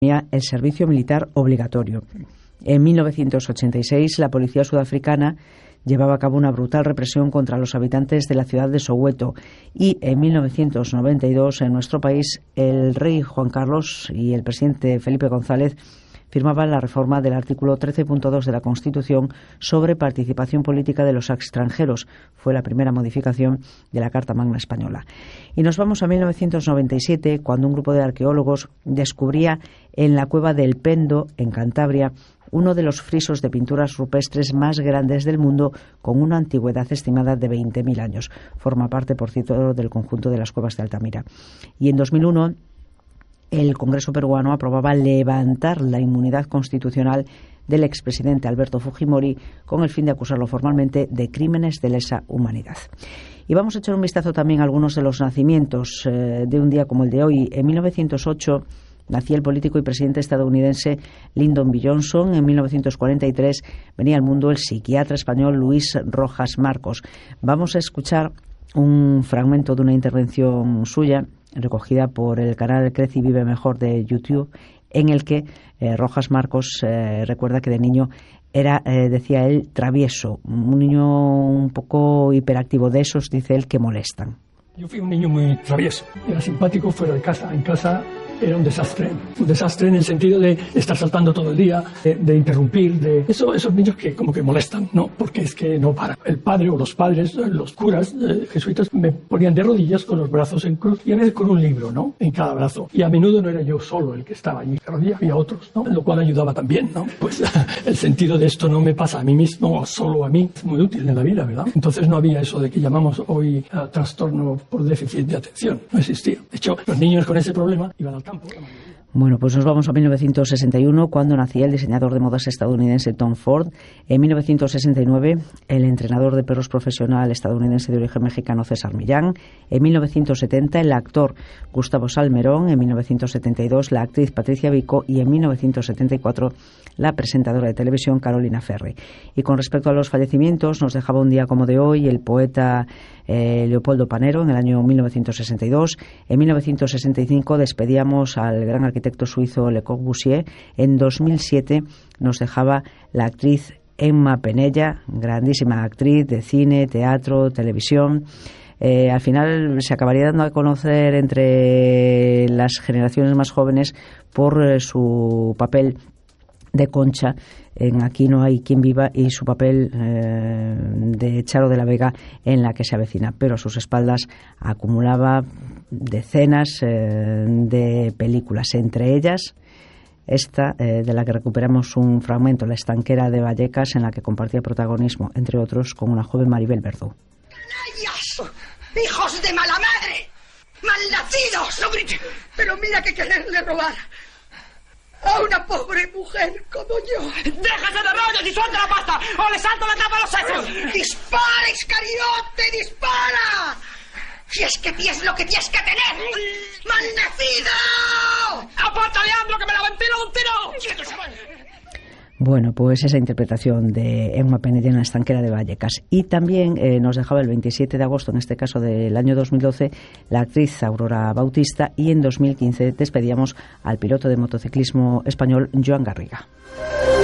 el servicio militar obligatorio. En 1986, la policía sudafricana llevaba a cabo una brutal represión contra los habitantes de la ciudad de Soweto, y en 1992, en nuestro país, el rey Juan Carlos y el presidente Felipe González firmaban la reforma del artículo 13.2 de la Constitución sobre participación política de los extranjeros. Fue la primera modificación de la Carta Magna Española. Y nos vamos a 1997, cuando un grupo de arqueólogos descubría en la cueva del Pendo, en Cantabria, uno de los frisos de pinturas rupestres más grandes del mundo, con una antigüedad estimada de 20.000 años. Forma parte, por cierto, del conjunto de las cuevas de Altamira. Y en 2001, el Congreso peruano aprobaba levantar la inmunidad constitucional del expresidente Alberto Fujimori con el fin de acusarlo formalmente de crímenes de lesa humanidad. Y vamos a echar un vistazo también a algunos de los nacimientos de un día como el de hoy. En 1908 nacía el político y presidente estadounidense Lyndon B. Johnson. En 1943 venía al mundo el psiquiatra español Luis Rojas Marcos. Vamos a escuchar un fragmento de una intervención suya recogida por el canal Crece y Vive Mejor de YouTube, en el que Rojas Marcos recuerda que de niño era, decía él, travieso, un niño un poco hiperactivo, de esos, dice él, que molestan. Yo fui un niño muy travieso, era simpático fuera de casa, en casa era un desastre en el sentido de estar saltando todo el día, de interrumpir, de esos niños que como que molestan, ¿no? Porque es que no paran. El padre o los padres, los curas jesuitas, me ponían de rodillas con los brazos en cruz y a veces con un libro, ¿no? En cada brazo. Y a menudo no era yo solo el que estaba allí, de rodillas, había otros, ¿no? Lo cual ayudaba también, ¿no? Pues el sentido de esto no me pasa a mí mismo o solo a mí, es muy útil en la vida, ¿verdad? Entonces no había eso de que llamamos hoy trastorno por déficit de atención, no existía. De hecho, los niños con ese problema iban al campo. Bueno, pues nos vamos a 1961, cuando nacía el diseñador de modas estadounidense Tom Ford. En 1969, el entrenador de perros profesional estadounidense de origen mexicano César Millán. En 1970, el actor Gustavo Salmerón. En 1972, la actriz Patricia Vico. Y en 1974, la presentadora de televisión Carolina Ferri. Y con respecto a los fallecimientos, nos dejaba un día como de hoy el poeta Leopoldo Panero, en el año 1962. En 1965 despedíamos al gran arquitecto suizo Le Corbusier. En 2007 nos dejaba la actriz Emma Penella, grandísima actriz de cine, teatro, televisión. Al final se acabaría dando a conocer entre las generaciones más jóvenes por su papel de Concha en Aquí no hay quien viva y su papel de Charo de la Vega en La que se avecina, pero a sus espaldas acumulaba decenas de películas, entre ellas esta de la que recuperamos un fragmento, La estanquera de Vallecas, en la que compartía protagonismo, entre otros, con una joven Maribel Verdú. ¡Canallas! ¡Hijos de mala madre! ¡Malnacidos! ¡No grite! Pero mira que quererle robar a una pobre mujer como yo. ¡Déjese de rollos y suelta la pasta o le salto la tapa a los sesos! ¡Dispara, Iscariote, dispara! Si es que tienes lo que tienes que tener. ¡Malnacido! ¡Apártale, Ambro, que me la ventilo de un tiro! Bueno, pues esa interpretación de Emma Penella en La estanquera de Vallecas. Y también nos dejaba el 27 de agosto, en este caso del año 2012, la actriz Aurora Bautista, y en 2015 despedíamos al piloto de motociclismo español Joan Garriga.